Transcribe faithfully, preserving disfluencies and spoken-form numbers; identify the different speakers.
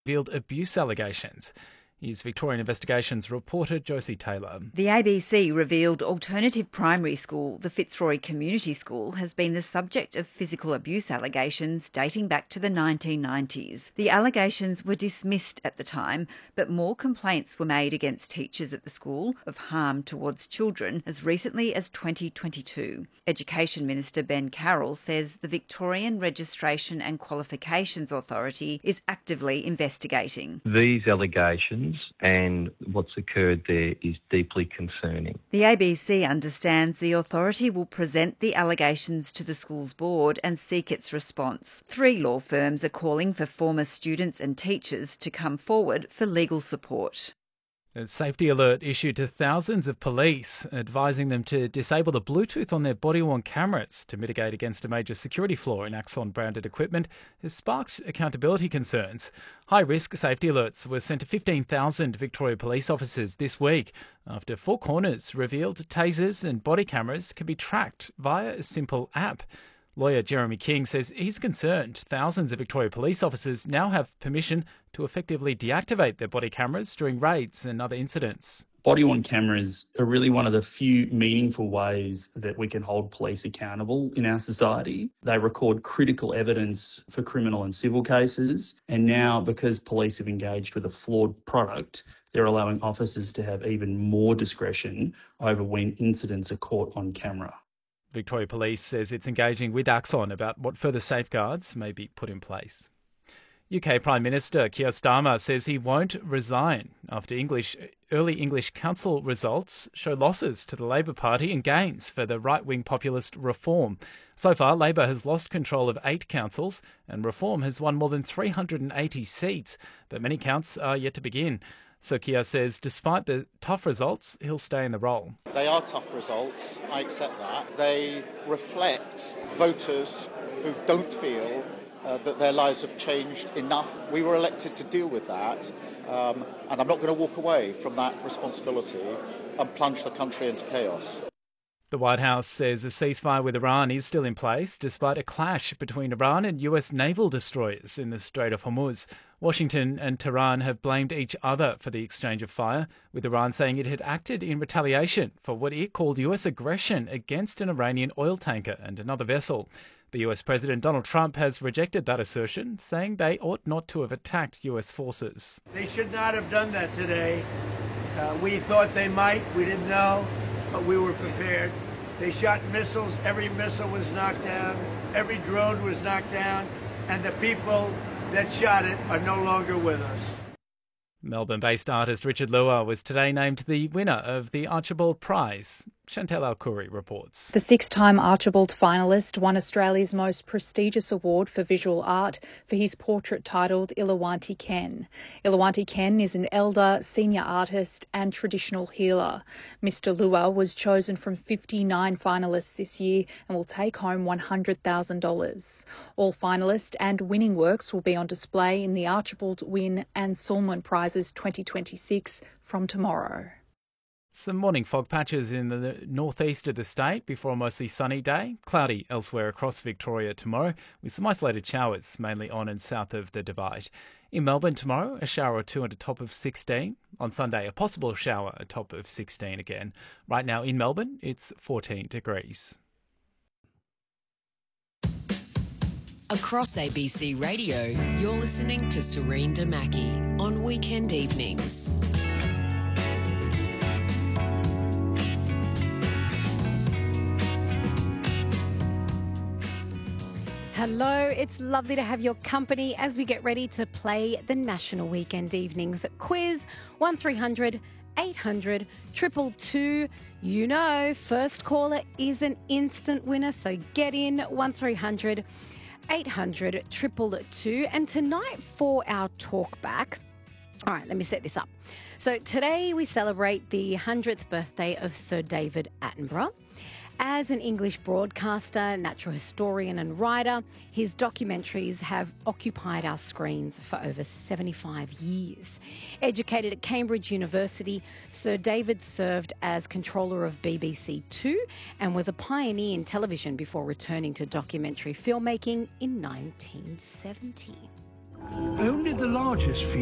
Speaker 1: revealed abuse allegations. Here's Victorian Investigations reporter Josie Taylor.
Speaker 2: The A B C revealed alternative primary school, the Fitzroy Community School, has been the subject of physical abuse allegations dating back to the nineteen nineties. The allegations were dismissed at the time, but more complaints were made against teachers at the school of harm towards children as recently as twenty twenty-two. Education Minister Ben Carroll says the Victorian Registration and Qualifications Authority is actively investigating.
Speaker 3: These allegations and what's occurred there is deeply concerning.
Speaker 2: The A B C understands the authority will present the allegations to the school's board and seek its response. Three law firms are calling for former students and teachers to come forward for legal support.
Speaker 1: A safety alert issued to thousands of police, advising them to disable the Bluetooth on their body-worn cameras to mitigate against a major security flaw in Axon-branded equipment, has sparked accountability concerns. High-risk safety alerts were sent to fifteen thousand Victoria police officers this week after Four Corners revealed tasers and body cameras can be tracked via a simple app. Lawyer Jeremy King says he's concerned thousands of Victoria police officers now have permission to effectively deactivate their body cameras during raids and other incidents.
Speaker 4: Body-worn cameras are really one of the few meaningful ways that we can hold police accountable in our society. They record critical evidence for criminal and civil cases, and now because police have engaged with a flawed product, they're allowing officers to have even more discretion over when incidents are caught on camera.
Speaker 1: Victoria Police says it's engaging with Axon about what further safeguards may be put in place. U K Prime Minister Keir Starmer says he won't resign after English early English council results show losses to the Labor Party and gains for the right-wing populist Reform. So far, Labor has lost control of eight councils and Reform has won more than three hundred eighty seats, but many counts are yet to begin. So Keir says despite the tough results, he'll stay in the role.
Speaker 5: They are tough results, I accept that. They reflect voters who don't feel uh, that their lives have changed enough. We were elected to deal with that, um, and I'm not going to walk away from that responsibility and plunge the country into chaos.
Speaker 1: The White House says a ceasefire with Iran is still in place despite a clash between Iran and U S naval destroyers in the Strait of Hormuz. Washington and Tehran have blamed each other for the exchange of fire, with Iran saying it had acted in retaliation for what it called U S aggression against an Iranian oil tanker and another vessel. The U S President Donald Trump has rejected that assertion, saying they ought not to have attacked U S forces.
Speaker 6: They should not have done that today. Uh, we thought they might. We didn't know, but we were prepared. They shot missiles. Every missile was knocked down. Every drone was knocked down. And the people that shot it are no longer with us.
Speaker 1: Melbourne-based artist Richard Lua was today named the winner of the Archibald Prize. Chantel Alkuri reports.
Speaker 7: The six-time Archibald finalist won Australia's most prestigious award for visual art for his portrait titled Ilawanti Ken. Ilawanti Ken is an elder, senior artist and traditional healer. Mister Lua was chosen from fifty-nine finalists this year and will take home one hundred thousand dollars. All finalist and winning works will be on display in the Archibald Wynne and Sulman Prizes twenty twenty-six from tomorrow.
Speaker 1: Some morning fog patches in the northeast of the state before a mostly sunny day. Cloudy elsewhere across Victoria tomorrow with some isolated showers mainly on and south of the Divide. In Melbourne tomorrow, a shower or two at a top of sixteen. On Sunday, a possible shower at a top of sixteen again. Right now in Melbourne, it's fourteen degrees.
Speaker 8: Across A B C Radio, you're listening to Serene Damaki on weekend evenings.
Speaker 9: Hello, it's lovely to have your company as we get ready to play the National Weekend Evenings Quiz. one three hundred eight hundred two two two. You know, first caller is an instant winner, so get in one three hundred eight hundred two two two. And tonight for our talk back, all right, let me set this up. So today we celebrate the one hundredth birthday of Sir David Attenborough. As an English broadcaster, natural historian and writer, his documentaries have occupied our screens for over seventy-five years. Educated at Cambridge University, Sir David served as controller of B B C Two and was a pioneer in television before returning to documentary filmmaking in nineteen seventy.
Speaker 10: Only the largest feature